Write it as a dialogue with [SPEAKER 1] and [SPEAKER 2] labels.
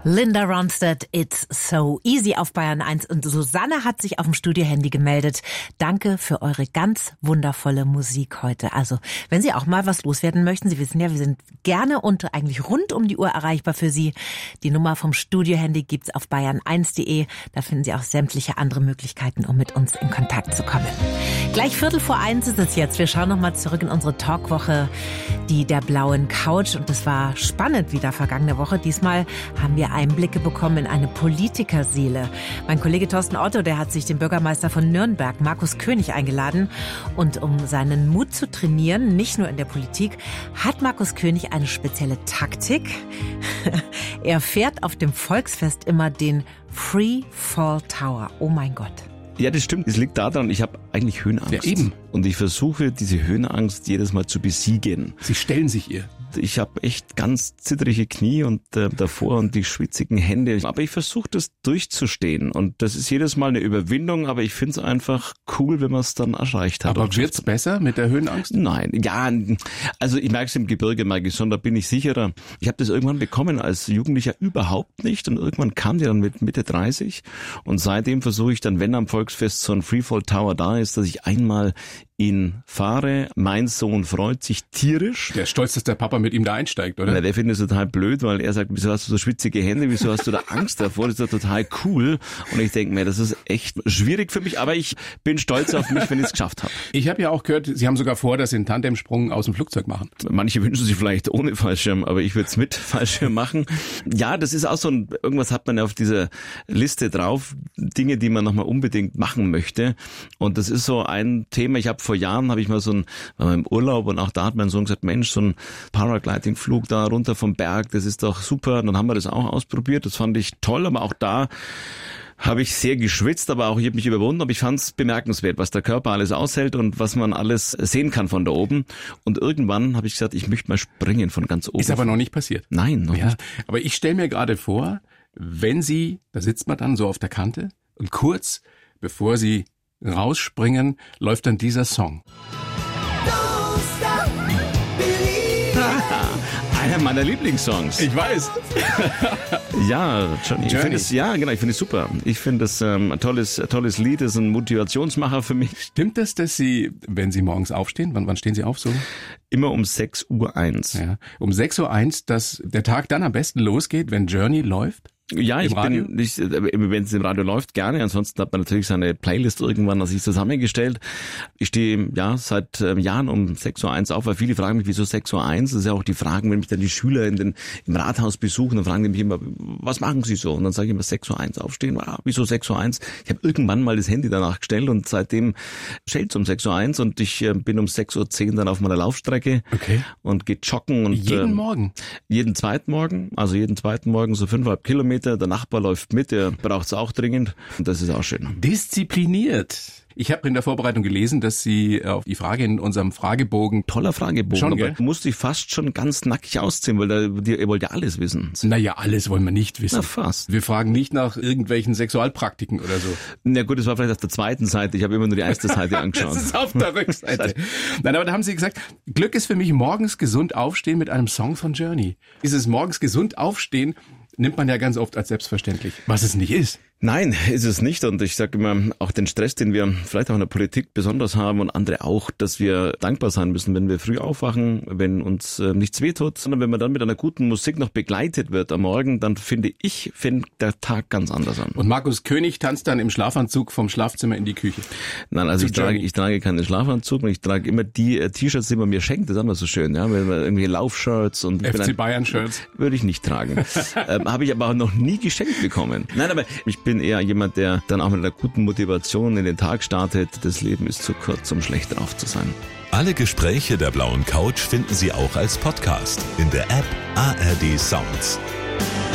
[SPEAKER 1] Linda Ronstadt, It's So Easy auf Bayern 1. Und Susanne hat sich auf dem Studiohandy gemeldet. Danke für eure ganz wundervolle Musik heute. Also, wenn Sie auch mal was loswerden möchten, Sie wissen ja, wir sind gerne und eigentlich rund um die Uhr erreichbar für Sie. Die Nummer vom Studiohandy gibt's auf bayern1.de. Da finden Sie auch sämtliche andere Möglichkeiten, um mit uns in Kontakt zu kommen. Gleich 1:45 ist es jetzt. Wir schauen nochmal zurück in unsere Talkwoche, die der blauen Couch. Und das war spannend wieder vergangene Woche. Diesmal haben wir Einblicke bekommen in eine Politikerseele. Mein Kollege Thorsten Otto, der hat sich den Bürgermeister von Nürnberg, Markus König, eingeladen. Und um seinen Mut zu trainieren, nicht nur in der Politik, hat Markus König eine spezielle Taktik. Er fährt auf dem Volksfest immer den Free Fall Tower. Oh mein Gott.
[SPEAKER 2] Ja, das stimmt. Es liegt daran, ich habe eigentlich Höhenangst.
[SPEAKER 3] Ja, eben.
[SPEAKER 2] Und ich versuche, diese Höhenangst jedes Mal zu besiegen.
[SPEAKER 3] Sie stellen sich ihr.
[SPEAKER 2] Ich habe echt ganz zittrige Knie und davor und die schwitzigen Hände. Aber ich versuche, das durchzustehen. Und das ist jedes Mal eine Überwindung, aber ich finde es einfach cool, wenn man es dann erreicht hat.
[SPEAKER 3] Aber wird's besser mit der Höhenangst?
[SPEAKER 2] Nein, ja, also ich merke es im Gebirge, merke ich schon, da bin ich sicherer. Ich habe das irgendwann bekommen als Jugendlicher überhaupt nicht und irgendwann kam die dann mit Mitte 30 und seitdem versuche ich dann, wenn am Volksfest so ein Freefall Tower da ist, dass ich einmal ihn fahre. Mein Sohn freut sich tierisch.
[SPEAKER 3] Der ist stolz, dass der Papa mit ihm da einsteigt, oder?
[SPEAKER 2] Na, der findet es total blöd, weil er sagt, wieso hast du so schwitzige Hände, wieso hast du da Angst davor? Das ist doch total cool. Und ich denke mir, das ist echt schwierig für mich, aber ich bin stolz auf mich, wenn ich es geschafft habe.
[SPEAKER 3] Ich habe ja auch gehört, Sie haben sogar vor, dass Sie einen Tandemsprung aus dem Flugzeug machen.
[SPEAKER 2] Manche wünschen sich vielleicht ohne Fallschirm, aber ich würde es mit Fallschirm machen. Ja, das ist auch so irgendwas hat man ja auf dieser Liste drauf, Dinge, die man nochmal unbedingt machen möchte. Und das ist so ein Thema, vor Jahren habe ich mal war mal im Urlaub und auch da hat mein Sohn gesagt, Mensch, so ein Paragliding-Flug da runter vom Berg, das ist doch super. Und dann haben wir das auch ausprobiert, das fand ich toll, aber auch da habe ich sehr geschwitzt, aber auch ich habe mich überwunden, aber ich fand es bemerkenswert, was der Körper alles aushält und was man alles sehen kann von da oben. Und irgendwann habe ich gesagt, ich möchte mal springen von ganz oben.
[SPEAKER 3] Ist aber noch nicht passiert.
[SPEAKER 2] Nein, noch nicht.
[SPEAKER 3] Aber ich stelle mir gerade vor, wenn Sie, da sitzt man dann so auf der Kante und kurz bevor Sie rausspringen, läuft dann dieser Song.
[SPEAKER 2] Einer meiner Lieblingssongs.
[SPEAKER 3] Ich weiß.
[SPEAKER 2] Ja, Johnny. Ich finde es super. Ich finde es ein tolles Lied, ist ein Motivationsmacher für mich.
[SPEAKER 3] Stimmt das, dass Sie, wenn Sie morgens aufstehen, wann stehen Sie auf so?
[SPEAKER 2] Immer um 6:01 Uhr.
[SPEAKER 3] Ja, um 6:01 Uhr, dass der Tag dann am besten losgeht, wenn Journey läuft?
[SPEAKER 2] Ja, wenn es im Radio läuft, gerne. Ansonsten hat man natürlich seine Playlist irgendwann sich zusammengestellt. Ich stehe seit Jahren um 6:01 Uhr auf, weil viele fragen mich, wieso 6:01 Uhr? Das ist ja auch die Fragen, wenn mich dann die Schüler im Rathaus besuchen, dann fragen die mich immer, was machen sie so? Und dann sage ich immer 6:01 Uhr aufstehen. Wieso 6:01 Uhr? Ich habe irgendwann mal das Handy danach gestellt und seitdem schellt es um 6:01 Uhr und ich bin um 6:10 Uhr dann auf meiner Laufstrecke und gehe joggen. Und,
[SPEAKER 3] jeden Morgen?
[SPEAKER 2] Jeden zweiten Morgen so 5,5 Kilometer. Der Nachbar läuft mit, der braucht es auch dringend und das ist auch schön.
[SPEAKER 3] Diszipliniert. Ich habe in der Vorbereitung gelesen, dass Sie auf die Frage in unserem Fragebogen...
[SPEAKER 2] Toller Fragebogen,
[SPEAKER 3] schon,
[SPEAKER 2] aber du musst dich ihr schon ganz nackig ausziehen, weil ihr wollt ja alles wissen.
[SPEAKER 3] Naja, alles wollen wir nicht wissen.
[SPEAKER 2] Na fast.
[SPEAKER 3] Wir fragen nicht nach irgendwelchen Sexualpraktiken oder so.
[SPEAKER 2] Na gut, das war vielleicht auf der zweiten Seite, ich habe immer nur die erste Seite angeschaut.
[SPEAKER 3] Das ist auf der Rückseite. Nein, aber da haben Sie gesagt, Glück ist für mich morgens gesund aufstehen mit einem Song von Journey. Dieses morgens gesund aufstehen nimmt man ja ganz oft als selbstverständlich, was es nicht ist.
[SPEAKER 2] Nein, ist es nicht. Und ich sage immer, auch den Stress, den wir vielleicht auch in der Politik besonders haben und andere auch, dass wir dankbar sein müssen, wenn wir früh aufwachen, wenn uns nichts wehtut, sondern wenn man dann mit einer guten Musik noch begleitet wird am Morgen, dann fängt der Tag ganz anders an.
[SPEAKER 3] Und Markus König tanzt dann im Schlafanzug vom Schlafzimmer in die Küche?
[SPEAKER 2] Nein, also ich trage keinen Schlafanzug und ich trage immer die T-Shirts, die man mir schenkt. Das ist immer so schön, ja, irgendwie Laufshirts und
[SPEAKER 3] FC Bayern Shirts
[SPEAKER 2] würde ich nicht tragen. Habe ich aber auch noch nie geschenkt bekommen. Nein, aber ich bin eher jemand, der dann auch mit einer guten Motivation in den Tag startet. Das Leben ist zu kurz, um schlecht drauf zu sein.
[SPEAKER 4] Alle Gespräche der blauen Couch finden Sie auch als Podcast in der App ARD Sounds.